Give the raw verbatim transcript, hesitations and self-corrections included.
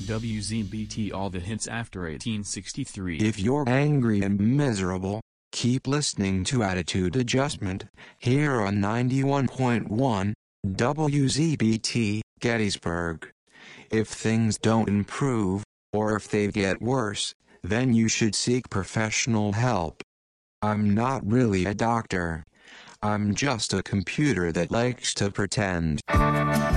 W Z B T all the hits after eighteen sixty-three. If you're angry and miserable, keep listening to Attitude Adjustment, here on ninety-one point one, W Z B T, Gettysburg. If things don't improve, or if they get worse, then you should seek professional help. I'm not really a doctor. I'm just a computer that likes to pretend.